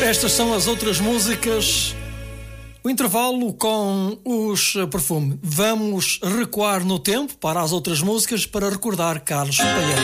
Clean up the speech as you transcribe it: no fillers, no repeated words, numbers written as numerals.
Estas são as outras músicas. O intervalo com os Perfume. Vamos recuar no tempo para as outras músicas para recordar Carlos Paião.